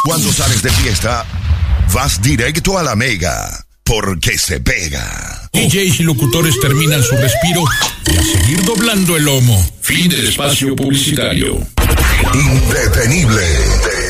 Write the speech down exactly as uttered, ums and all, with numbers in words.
Cuando sales de fiesta, vas directo a la Mega, porque se pega. D Js y locutores terminan su respiro y a seguir doblando el lomo. Fin del espacio publicitario. Indetenible.